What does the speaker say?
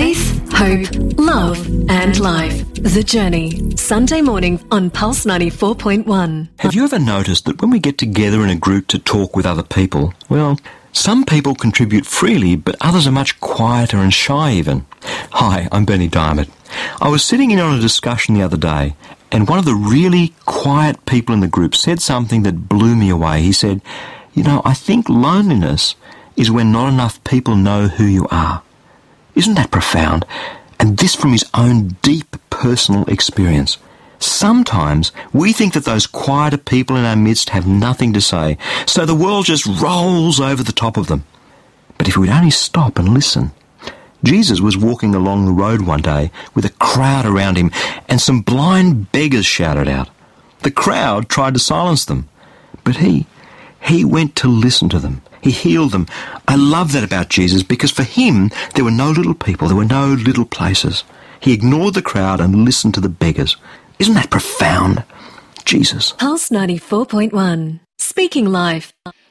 Faith, hope, love and life. The Journey. Sunday morning on Pulse 94.1. Have you ever noticed that when we get together in a group to talk with other people, well, some people contribute freely, but others are much quieter and shy even. Hi, I'm Bernie Diamond. I was sitting in on a discussion the other day, and one of the really quiet people in the group said something that blew me away. He said, I think loneliness is when not enough people know who you are. Isn't that profound? And this from his own deep personal experience. Sometimes we think that those quieter people in our midst have nothing to say, so the world just rolls over the top of them. But if we'd only stop and listen. Jesus was walking along the road one day with a crowd around him, and some blind beggars shouted out. The crowd tried to silence them, but he went to listen to them. He healed them. I love that about Jesus, because for him, there were no little people, there were no little places. He ignored the crowd and listened to the beggars. Isn't that profound? Jesus. Pulse 94.1. Speaking life.